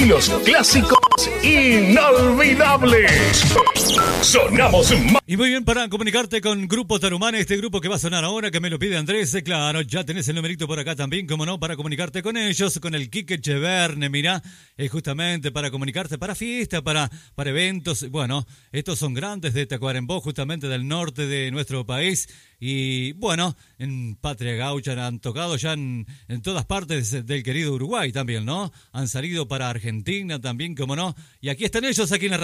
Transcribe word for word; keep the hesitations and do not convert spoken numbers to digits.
Los clásicos inolvidables. Sonamos más. Y muy bien, para comunicarte con Grupo Tarumán, este grupo que va a sonar ahora, que me lo pide Andrés, eh, claro, ya tenés el numerito por acá también, como no, para comunicarte con ellos, con el Quique Cheverne, mirá, es justamente para comunicarte para fiesta, para, para eventos. Bueno, estos son grandes de Tacuarembó, justamente del norte de nuestro país. Y bueno, en Patria Gaucha han tocado ya en, en todas partes del querido Uruguay también, ¿no? Han salido para Argentina también, como no. Y aquí están ellos, aquí en la